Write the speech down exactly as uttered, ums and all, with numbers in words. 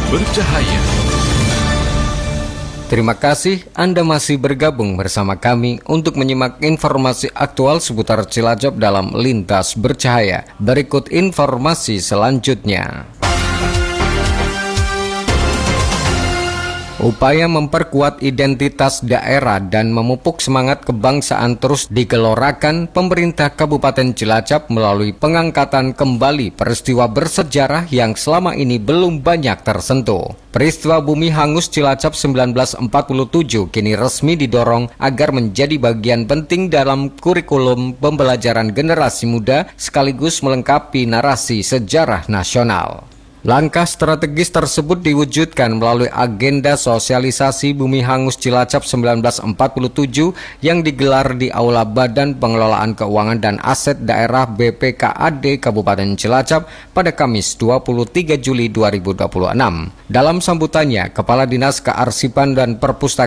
bercahaya. Terima kasih Anda masih bergabung bersama kami untuk menyimak informasi aktual seputar Cilacap dalam Lintas Bercahaya. Berikut informasi selanjutnya. Upaya memperkuat identitas daerah dan memupuk semangat kebangsaan terus digelorakan pemerintah Kabupaten Cilacap melalui pengangkatan kembali peristiwa bersejarah yang selama ini belum banyak tersentuh. Peristiwa bumi hangus Cilacap seribu sembilan ratus empat puluh tujuh kini resmi didorong agar menjadi bagian penting dalam kurikulum pembelajaran generasi muda sekaligus melengkapi narasi sejarah nasional. Langkah strategis tersebut diwujudkan melalui agenda sosialisasi Bumi Hangus Cilacap seribu sembilan ratus empat puluh tujuh yang digelar di Aula Badan Pengelolaan Keuangan dan Aset Daerah B P K A D Kabupaten Cilacap pada Kamis dua puluh tiga Juli dua ribu dua puluh enam. Dalam sambutannya, Kepala Dinas Kearsipan dan Perpustakaan